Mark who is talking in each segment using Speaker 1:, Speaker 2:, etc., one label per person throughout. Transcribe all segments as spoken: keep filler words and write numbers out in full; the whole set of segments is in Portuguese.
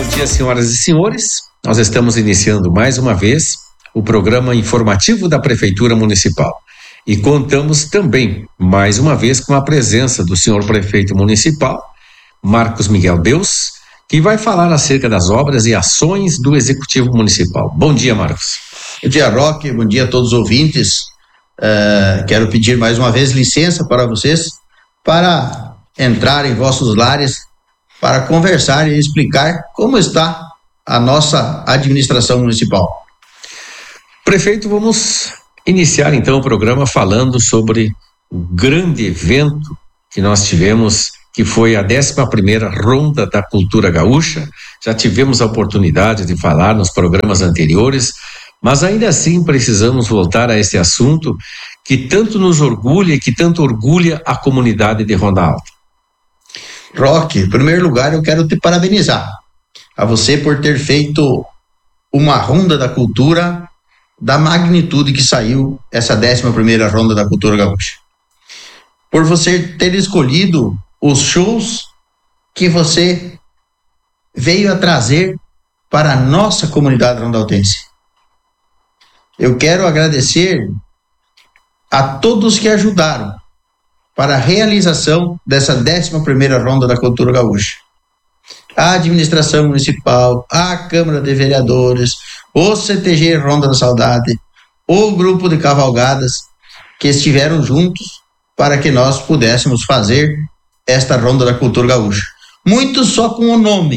Speaker 1: Bom dia, senhoras e senhores. Nós estamos iniciando mais uma vez o programa informativo da Prefeitura Municipal. E contamos também, mais uma vez, com a presença do senhor prefeito municipal, Marcos Miguel Deus, que vai falar acerca das obras e ações do Executivo Municipal. Bom dia, Marcos.
Speaker 2: Bom dia, Roque. Bom dia a todos os ouvintes. Uh, quero pedir mais uma vez licença para vocês para entrar em vossos lares para conversar e explicar como está a nossa administração municipal.
Speaker 1: Prefeito, vamos iniciar então o programa falando sobre o grande evento que nós tivemos, que foi a décima primeira Ronda da Cultura Gaúcha. Já tivemos a oportunidade de falar nos programas anteriores, mas ainda assim precisamos voltar a esse assunto que tanto nos orgulha e que tanto orgulha a comunidade de Ronda Alta.
Speaker 2: Roque, em primeiro lugar eu quero te parabenizar a você por ter feito uma Ronda da Cultura da magnitude que saiu essa décima primeira Ronda da Cultura Gaúcha. Por você ter escolhido os shows que você veio a trazer para a nossa comunidade rondaltense. Eu quero agradecer a todos que ajudaram para a realização dessa décima primeira Ronda da Cultura Gaúcha. A administração municipal, a Câmara de Vereadores, o C T G Ronda da Saudade, o grupo de cavalgadas que estiveram juntos para que nós pudéssemos fazer esta Ronda da Cultura Gaúcha. Muito só com o nome,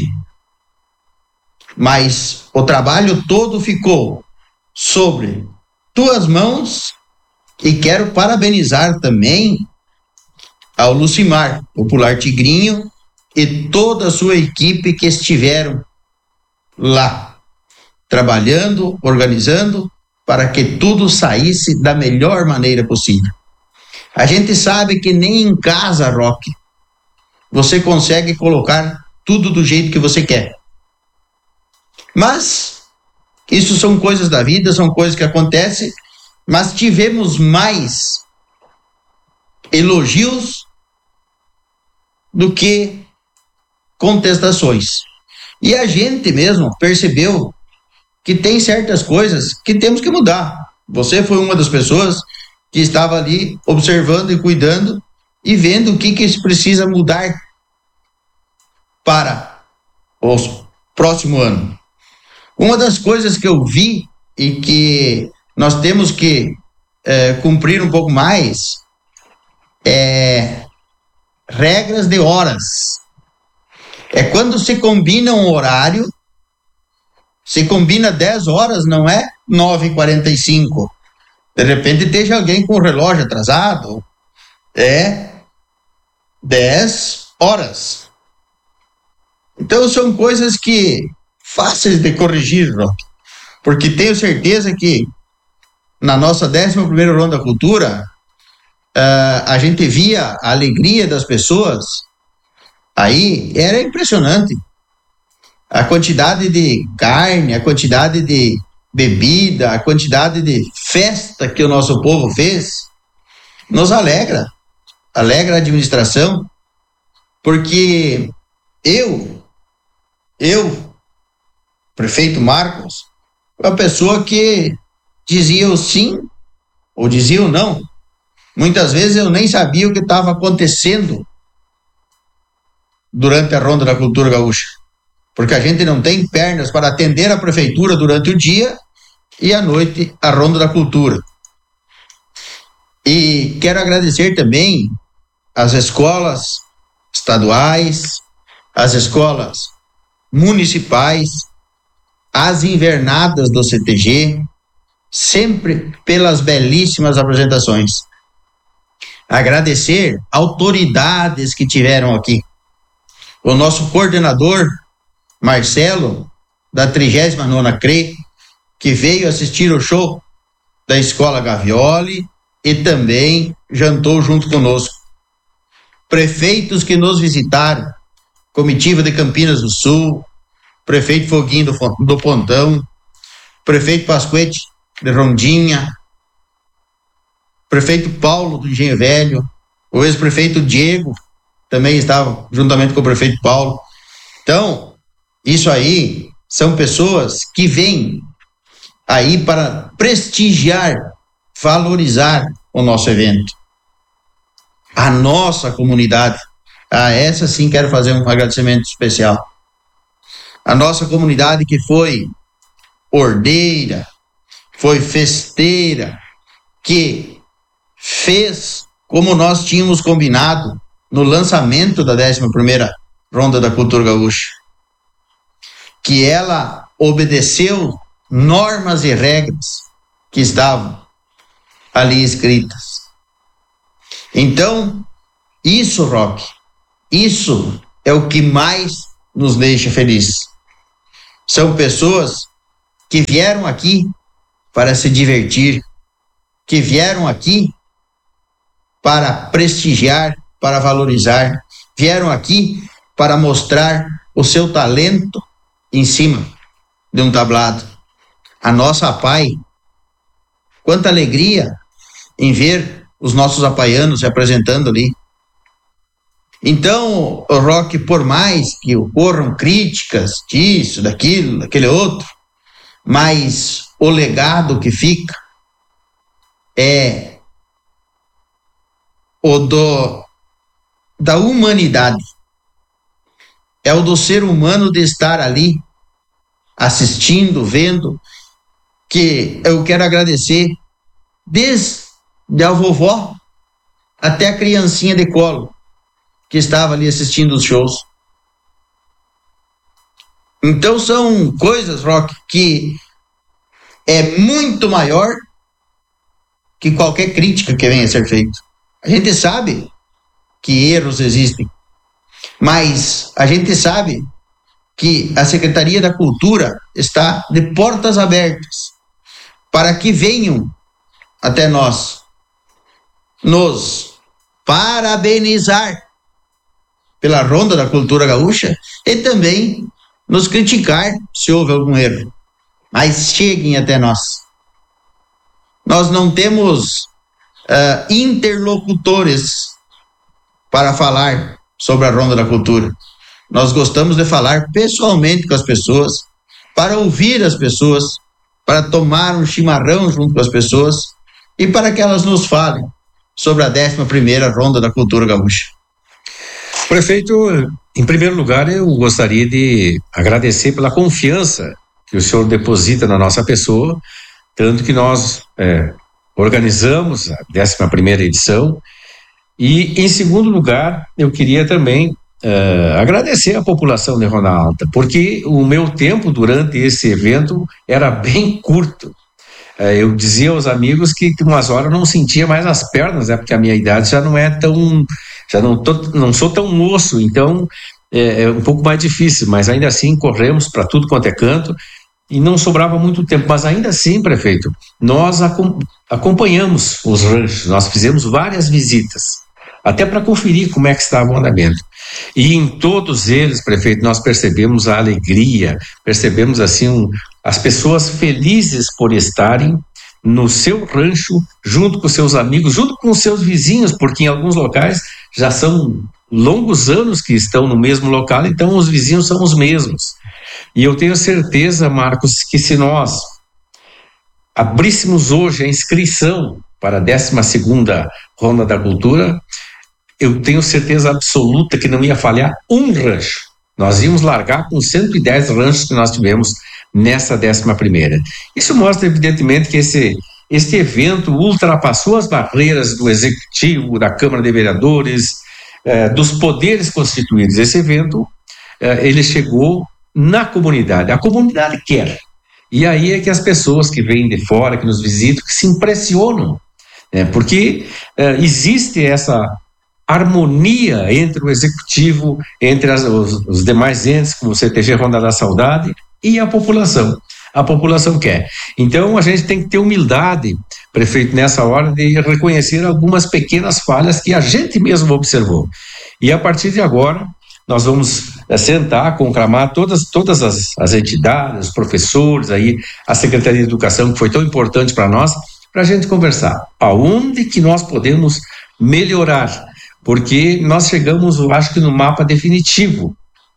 Speaker 2: mas o trabalho todo ficou sobre tuas mãos, e quero parabenizar também ao Lucimar, Popular Tigrinho, e toda a sua equipe que estiveram lá, trabalhando, organizando, para que tudo saísse da melhor maneira possível. A gente sabe que nem em casa, Roque, você consegue colocar tudo do jeito que você quer. Mas isso são coisas da vida, são coisas que acontecem, mas tivemos mais elogios do que contestações. E a gente mesmo percebeu que tem certas coisas que temos que mudar. Você foi uma das pessoas que estava ali observando e cuidando e vendo o que, que se precisa mudar para o próximo ano. Uma das coisas que eu vi e que nós temos que é, cumprir um pouco mais é regras de horas. É quando se combina um horário, se combina dez horas, não é nove e quarenta e cinco. De repente esteja alguém com o relógio atrasado. É dez horas. Então são coisas que fáceis de corrigir, Roque, porque tenho certeza que na nossa décima primeira Ronda da Cultura uh, a gente via a alegria das pessoas. Aí era impressionante a quantidade de carne, a quantidade de bebida, a quantidade de festa que o nosso povo fez. Nos alegra, alegra a administração, porque eu, eu, prefeito Marcos, uma pessoa que dizia o sim ou dizia o não. Muitas vezes eu nem sabia o que estava acontecendo durante a Ronda da Cultura Gaúcha, porque a gente não tem pernas para atender a prefeitura durante o dia e à noite a Ronda da Cultura. E quero agradecer também às escolas estaduais, às escolas municipais, às invernadas do C T G, sempre pelas belíssimas apresentações. Agradecer autoridades que tiveram aqui. O nosso coordenador, Marcelo, da trigésima nona C R E, que veio assistir o show da Escola Gavioli e também jantou junto conosco. Prefeitos que nos visitaram, comitiva de Campinas do Sul, prefeito Foguinho do, do Pontão, prefeito Pasquete de Rondinha, prefeito Paulo do Engenho Velho, o ex-prefeito Diego também estava juntamente com o prefeito Paulo. Então, Isso aí são pessoas que vêm aí para prestigiar, valorizar o nosso evento. A nossa comunidade. A essa sim quero fazer um agradecimento especial. A nossa comunidade que foi ordeira, foi festeira, que fez como nós tínhamos combinado no lançamento da décima primeira Ronda da Cultura Gaúcha, que ela obedeceu normas e regras que estavam ali escritas. Então, isso, Roque, isso é o que mais nos deixa felizes. São pessoas que vieram aqui para se divertir, que vieram aqui para prestigiar, para valorizar, vieram aqui para mostrar o seu talento em cima de um tablado. A nossa APAI, quanta alegria em ver os nossos apaianos se apresentando ali. Então, Roque, por mais que ocorram críticas disso, daquilo, daquele outro, mas o legado que fica é o do, da humanidade, é o do ser humano de estar ali assistindo, vendo, que eu quero agradecer desde a vovó até a criancinha de colo que estava ali assistindo os shows. Então são coisas, Roque, que é muito maior que qualquer crítica que venha a ser feita. A gente sabe que erros existem, mas a gente sabe que a Secretaria da Cultura está de portas abertas para que venham até nós nos parabenizar pela Ronda da Cultura Gaúcha e também nos criticar se houve algum erro. Mas cheguem até nós. Nós não temos uh, interlocutores para falar sobre a Ronda da Cultura. Nós gostamos de falar pessoalmente com as pessoas, para ouvir as pessoas, para tomar um chimarrão junto com as pessoas e para que elas nos falem sobre a décima primeira Ronda da Cultura Gaúcha.
Speaker 1: Prefeito, em primeiro lugar, eu gostaria de agradecer pela confiança que o senhor deposita na nossa pessoa, tanto que nós é, organizamos a décima primeira edição. E, em segundo lugar, eu queria também uh, agradecer à população de Ronda Alta, porque o meu tempo durante esse evento era bem curto. Uh, eu dizia aos amigos que, que umas horas eu não sentia mais as pernas, né, porque a minha idade já não é tão, já não, tô, não sou tão moço, então é, é um pouco mais difícil, mas ainda assim corremos para tudo quanto é canto e não sobrava muito tempo. Mas ainda assim, prefeito, nós acom- acompanhamos os ranchos, nós fizemos várias visitas, até para conferir como é que estava o andamento. E em todos eles, prefeito, nós percebemos a alegria, percebemos assim um, as pessoas felizes por estarem no seu rancho, junto com seus amigos, junto com seus vizinhos, porque em alguns locais já são longos anos que estão no mesmo local, então os vizinhos são os mesmos. E eu tenho certeza, Marcos, que se nós abríssemos hoje a inscrição para a décima segunda Ronda da Cultura, eu tenho certeza absoluta que não ia falhar um rancho. Nós íamos largar com cento e dez ranchos que nós tivemos nessa décima primeira. Isso mostra, evidentemente, que esse, este evento ultrapassou as barreiras do Executivo, da Câmara de Vereadores, eh, dos poderes constituídos. Esse evento, eh, ele chegou na comunidade. A comunidade quer. E aí é que as pessoas que vêm de fora, que nos visitam, que se impressionam, né? Porque eh, existe essa harmonia entre o executivo, entre as, os, os demais entes, como o C T G Ronda da Saudade, e a população. A população quer. Então, a gente tem que ter humildade, prefeito, nessa hora de reconhecer algumas pequenas falhas que a gente mesmo observou. E a partir de agora, nós vamos é, sentar, conclamar todas, todas as, as entidades, os professores, aí, a Secretaria de Educação, que foi tão importante para nós, para a gente conversar. Aonde que nós podemos melhorar? Porque nós chegamos, eu acho que no mapa definitivo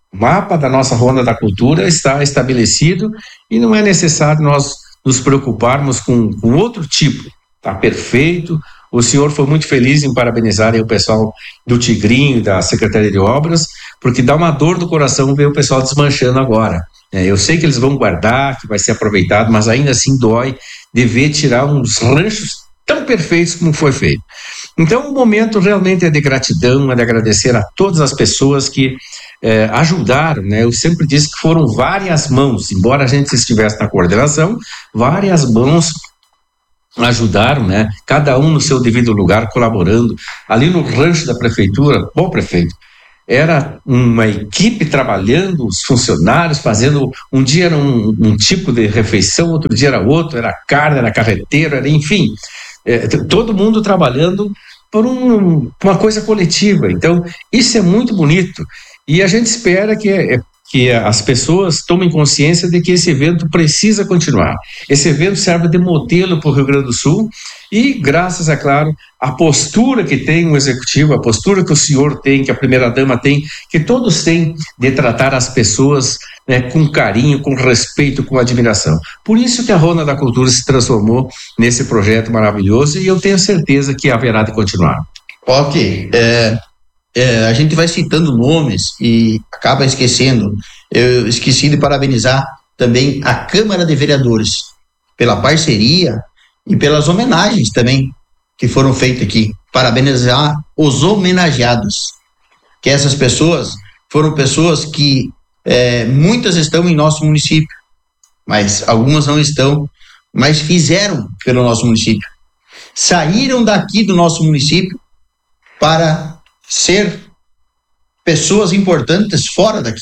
Speaker 1: O mapa da nossa Ronda da Cultura está estabelecido e não é necessário nós nos preocuparmos com, com outro tipo. Está perfeito. O senhor foi muito feliz em parabenizar aí o pessoal do Tigrinho, da Secretaria de Obras, porque dá uma dor do coração ver o pessoal desmanchando agora. É, eu sei que eles vão guardar, que vai ser aproveitado, mas ainda assim dói de ver tirar uns ranchos tão perfeitos como foi feito. Então, o momento realmente é de gratidão, é de agradecer a todas as pessoas que é, ajudaram, né? Eu sempre disse que foram várias mãos, embora a gente estivesse na coordenação, várias mãos ajudaram, né? Cada um no seu devido lugar, colaborando. Ali no rancho da prefeitura, bom prefeito, era uma equipe trabalhando, os funcionários fazendo, um dia era um, um tipo de refeição, outro dia era outro, era carne, era carreteiro, era, enfim, é, todo mundo trabalhando por um, uma coisa coletiva. Então, isso é muito bonito e a gente espera que, que as pessoas tomem consciência de que esse evento precisa continuar. Esse evento serve de modelo para o Rio Grande do Sul e, graças, é claro, à postura que tem o executivo, a postura que o senhor tem, que a primeira-dama tem, que todos têm de tratar as pessoas, né, com carinho, com respeito, com admiração. Por isso que a Ronda da Cultura se transformou nesse projeto maravilhoso e eu tenho certeza que haverá de continuar.
Speaker 2: Ok, é, é, a gente vai citando nomes e acaba esquecendo. Eu esqueci de parabenizar também a Câmara de Vereadores pela parceria e pelas homenagens também que foram feitas aqui. Parabenizar os homenageados, que essas pessoas foram pessoas que é, muitas estão em nosso município, mas algumas não estão, mas fizeram pelo nosso município. Saíram daqui do nosso município para ser pessoas importantes fora daqui.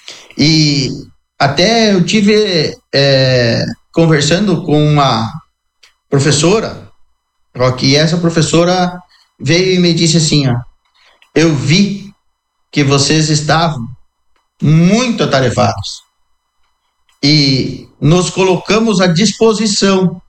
Speaker 2: E até eu tive é, conversando com uma professora, que essa professora veio e me disse assim, ó, eu vi que vocês estavam muito atarefados e nos colocamos à disposição,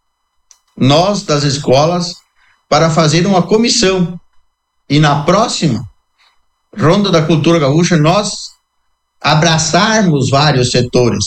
Speaker 2: nós das escolas, para fazer uma comissão e na próxima Ronda da Cultura Gaúcha nós abraçarmos vários setores,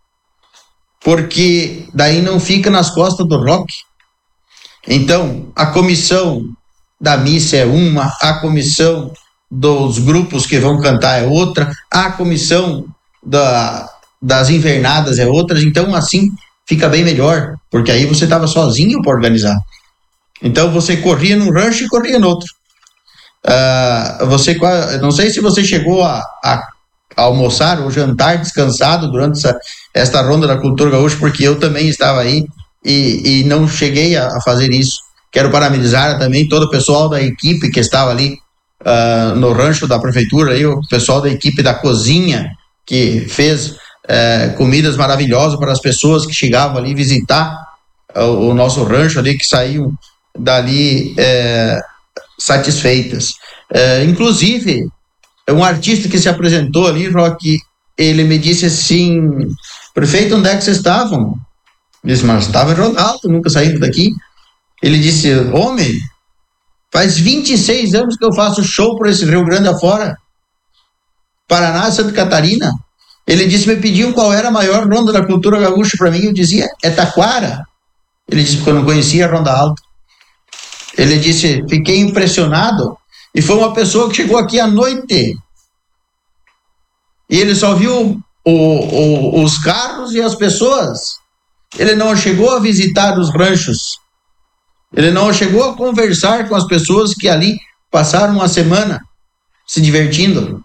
Speaker 2: porque daí não fica nas costas do rock. Então, a comissão da missa é uma, a comissão dos grupos que vão cantar é outra, a comissão da, das invernadas é outra, então assim fica bem melhor, porque aí você estava sozinho para organizar. Então você corria num rancho e corria no outro. Uh, você, não sei se você chegou a, a almoçar ou jantar descansado durante essa, esta Ronda da Cultura Gaúcha, porque eu também estava aí e, e não cheguei a, a fazer isso. Quero parabenizar também todo o pessoal da equipe que estava ali uh, no rancho da prefeitura, aí, o pessoal da equipe da cozinha que fez uh, comidas maravilhosas para as pessoas que chegavam ali visitar uh, o nosso rancho ali, que saíam dali uh, satisfeitas. Uh, inclusive, um artista que se apresentou ali, Roque, ele me disse assim, prefeito, onde é que vocês estavam? Eu disse, mas estava em Ronaldo, nunca saímos daqui. Ele disse, homem, faz vinte e seis anos que eu faço show por esse Rio Grande afora, Paraná, Santa Catarina. Ele disse, me pediam qual era a maior Ronda da Cultura Gaúcha para mim, eu dizia, é Taquara. Ele disse, porque eu não conhecia a Ronda Alta. Ele disse, fiquei impressionado, e foi uma pessoa que chegou aqui à noite, e ele só viu o, o, os carros e as pessoas, ele não chegou a visitar os ranchos, ele não chegou a conversar com as pessoas que ali passaram uma semana se divertindo.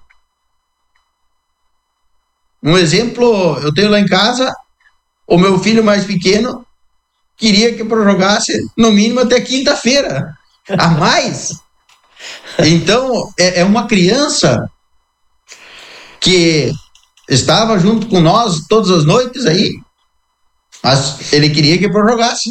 Speaker 2: Um exemplo, eu tenho lá em casa, o meu filho mais pequeno queria que prorrogasse no mínimo até quinta-feira, a mais. Então, é, é uma criança que estava junto com nós todas as noites aí, mas ele queria que prorrogasse.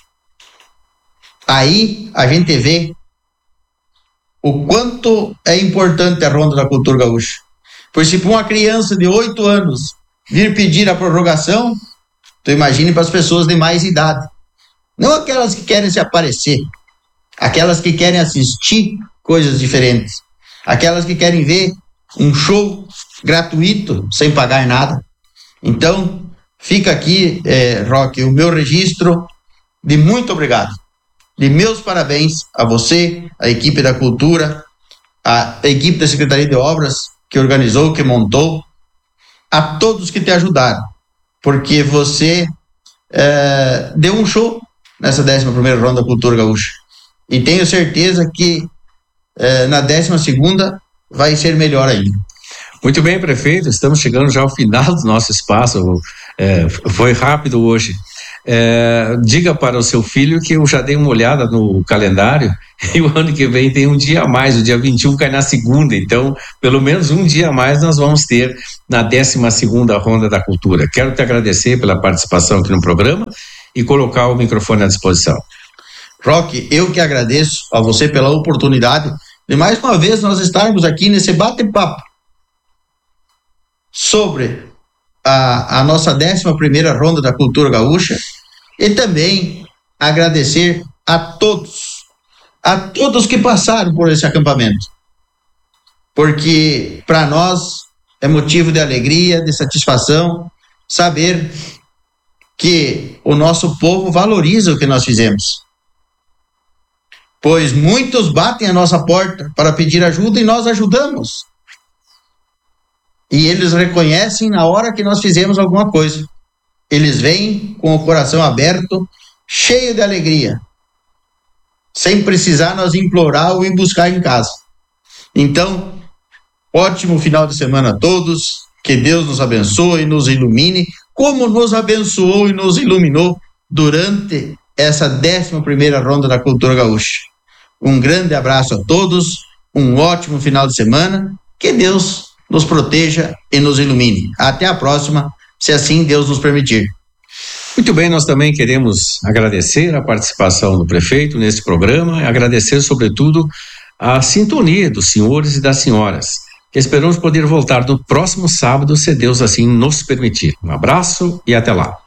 Speaker 2: Aí a gente vê o quanto é importante a Ronda da Cultura Gaúcha. Pois se para uma criança de oito anos vir pedir a prorrogação, tu imagine para as pessoas de mais idade. Não aquelas que querem se aparecer, aquelas que querem assistir coisas diferentes, aquelas que querem ver um show gratuito, sem pagar nada. Então, fica aqui, é, Roque, o meu registro de muito obrigado, de meus parabéns a você, a equipe da Cultura, a equipe da Secretaria de Obras, que organizou, que montou, a todos que te ajudaram, porque você é, deu um show nessa décima primeira Ronda da Cultura Gaúcha, e tenho certeza que é, na décima segunda vai ser melhor ainda.
Speaker 1: Muito bem, prefeito, estamos chegando já ao final do nosso espaço, é, foi rápido hoje. É, diga para o seu filho que eu já dei uma olhada no calendário e o ano que vem tem um dia a mais, o dia vinte e um cai na segunda, então pelo menos um dia a mais nós vamos ter na décima segunda Ronda da Cultura. Quero te agradecer pela participação aqui no programa e colocar o microfone à disposição.
Speaker 2: Roque, eu que agradeço a você pela oportunidade de mais uma vez nós estarmos aqui nesse bate-papo sobre a, a nossa décima primeira Ronda da Cultura Gaúcha, e também agradecer a todos, a todos que passaram por esse acampamento, porque para nós é motivo de alegria, de satisfação, saber que o nosso povo valoriza o que nós fizemos, pois muitos batem a nossa porta para pedir ajuda e nós ajudamos. E eles reconhecem na hora que nós fizemos alguma coisa. Eles vêm com o coração aberto, cheio de alegria, sem precisar nós implorar ou ir buscar em casa. Então, ótimo final de semana a todos, que Deus nos abençoe e nos ilumine, como nos abençoou e nos iluminou durante essa décima primeira Ronda da Cultura Gaúcha. Um grande abraço a todos, um ótimo final de semana, que Deus nos proteja e nos ilumine. Até a próxima, se assim Deus nos permitir.
Speaker 1: Muito bem, nós também queremos agradecer a participação do prefeito nesse programa, agradecer sobretudo a sintonia dos senhores e das senhoras. Esperamos poder voltar no próximo sábado, se Deus assim nos permitir. Um abraço e até lá.